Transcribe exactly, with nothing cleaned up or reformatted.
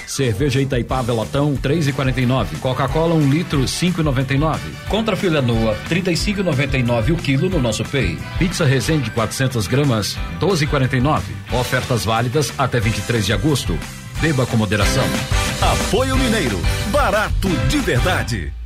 Cerveja Itaipava latão três e quarenta e nove. Coca-Cola um litro cinco e noventa e nove. Contra filé nua trinta e cinco e noventa e nove o quilo no nosso Pay. Pizza Resende quatrocentas gramas doze e quarenta e nove. Ofertas válidas até vinte e três de agosto. Beba com moderação. Apoio Mineiro, barato de verdade.